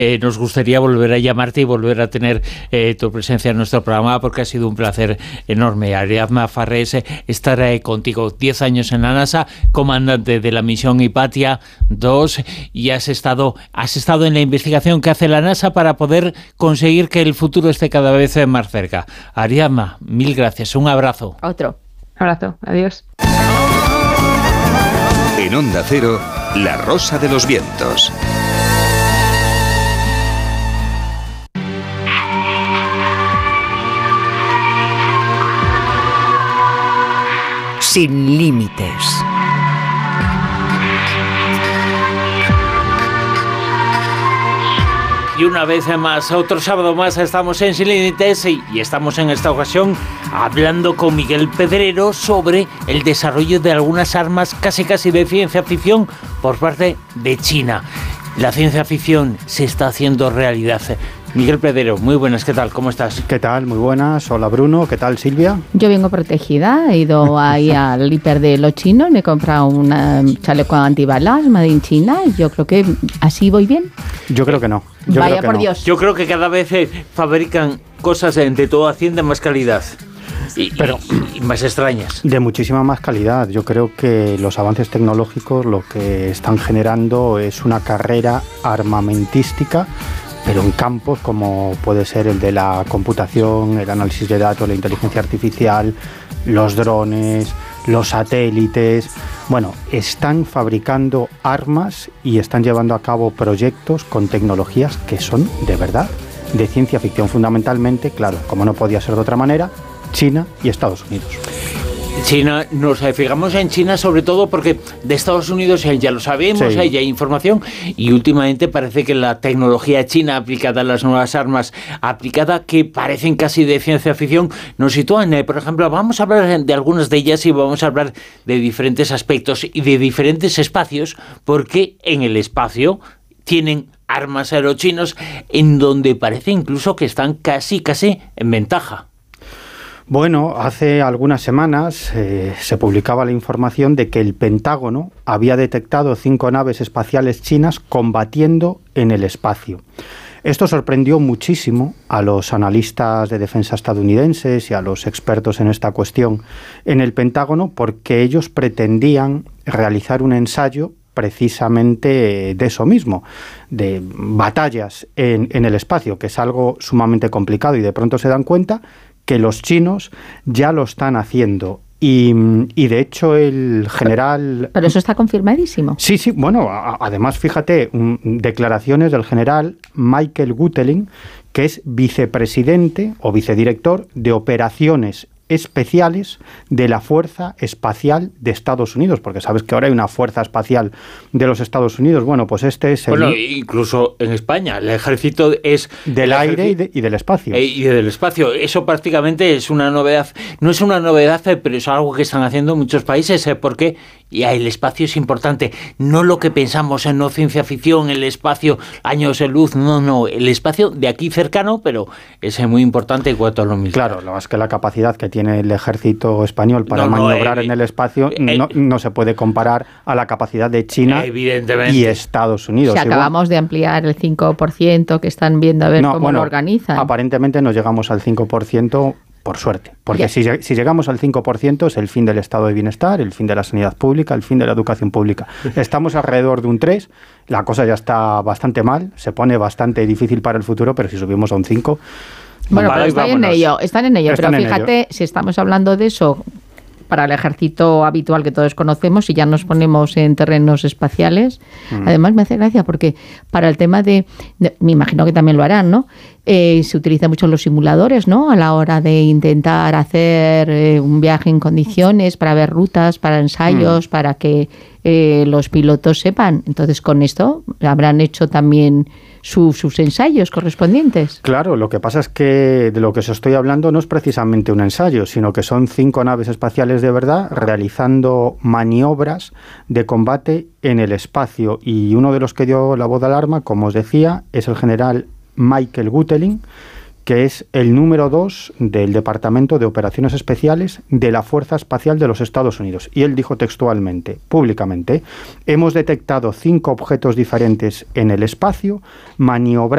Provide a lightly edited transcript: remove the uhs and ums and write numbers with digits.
nos gustaría volver a llamarte y volver a tener tu presencia en nuestro programa, porque ha sido un placer enorme. Ariadna Farrés, estar contigo 10 años en la NASA, comandante de la misión Hipatia 2, y has estado en la investigación que hace la NASA para poder conseguir que el futuro esté cada vez más cerca. Ariadna, mil gracias, un abrazo. Otro abrazo, adiós. En Onda Cero, La Rosa de los Vientos. Sin límites. Y una vez más, otro sábado más, estamos en Sin Límites y estamos en esta ocasión hablando con Miguel Pedrero sobre el desarrollo de algunas armas casi de ciencia ficción por parte de China. La ciencia ficción se está haciendo realidad. Miguel Pedrero, muy buenas, ¿qué tal? ¿Cómo estás? ¿Qué tal? Muy buenas. Hola Bruno, ¿qué tal Silvia? Yo vengo protegida, he ido ahí al hiper de los chinos, me he comprado un chaleco antibalas made in China y yo creo que así voy bien. Yo creo que no. Vaya por Dios. Yo creo que cada vez fabrican cosas de todo Hacienda más calidad. Y más extrañas. De muchísima más calidad. Yo creo que los avances tecnológicos lo que están generando es una carrera armamentística, pero en campos como puede ser el de la computación, el análisis de datos, la inteligencia artificial, los drones, los satélites. Bueno, están fabricando armas y están llevando a cabo proyectos con tecnologías que son de verdad de ciencia ficción, fundamentalmente, claro, como no podía ser de otra manera, China y Estados Unidos. China, nos fijamos en China sobre todo porque de Estados Unidos ya lo sabemos, ya hay información, y últimamente parece que la tecnología china aplicada a las nuevas armas, aplicada que parecen casi de ciencia ficción, nos sitúan. Por ejemplo, vamos a hablar de algunas de ellas y vamos a hablar de diferentes aspectos y de diferentes espacios, porque en el espacio tienen armas aerochinos en donde parece incluso que están casi en ventaja. Bueno, hace algunas semanas se publicaba la información de que el Pentágono había detectado 5 naves espaciales chinas combatiendo en el espacio. Esto sorprendió muchísimo a los analistas de defensa estadounidenses y a los expertos en esta cuestión en el Pentágono, porque ellos pretendían realizar un ensayo precisamente de eso mismo, de batallas en el espacio, que es algo sumamente complicado, y de pronto se dan cuenta que los chinos ya lo están haciendo. Y de hecho el general... Pero eso está confirmadísimo. Sí, bueno, además fíjate, declaraciones del general Michael Guteling, que es vicepresidente o vicedirector de operaciones especiales de la Fuerza Espacial de Estados Unidos, porque sabes que ahora hay una Fuerza Espacial de los Estados Unidos. Bueno, pues este es el... Bueno, incluso en España, el ejército es... Del aire y del espacio. Y del espacio. Eso prácticamente es una novedad. No es una novedad, pero es algo que están haciendo muchos países, porque ya el espacio es importante. No lo que pensamos en no ciencia ficción, el espacio, años de luz, no. El espacio de aquí cercano, pero es muy importante en cuanto a lo mismo. Claro, lo más que la capacidad que tiene el ejército español para maniobrar en el espacio no se puede comparar a la capacidad de China y Estados Unidos. Si acabamos de ampliar el 5% que están viendo a ver cómo lo organizan. Aparentemente no llegamos al 5%, por suerte, porque si llegamos al 5% es el fin del estado de bienestar, el fin de la sanidad pública, el fin de la educación pública. Estamos alrededor de un 3%, la cosa ya está bastante mal, se pone bastante difícil para el futuro, pero si subimos a un 5%... Bueno, pero están en ello. Pero fíjate, si estamos hablando de eso para el ejército habitual que todos conocemos y ya nos ponemos en terrenos espaciales, además me hace gracia porque para el tema me imagino que también lo harán, ¿no? Se utilizan mucho los simuladores, ¿no? A la hora de intentar hacer un viaje en condiciones, para ver rutas, para ensayos, para que los pilotos sepan. Entonces, con esto habrán hecho también sus ensayos correspondientes. Claro, lo que pasa es que de lo que os estoy hablando no es precisamente un ensayo, sino que son 5 naves espaciales de verdad realizando maniobras de combate en el espacio. Y uno de los que dio la voz de alarma, como os decía, es el general Michael Guteling, que es el número 2 del Departamento de Operaciones Especiales de la Fuerza Espacial de los Estados Unidos. Y él dijo textualmente, públicamente: hemos detectado 5 objetos diferentes en el espacio, maniobrando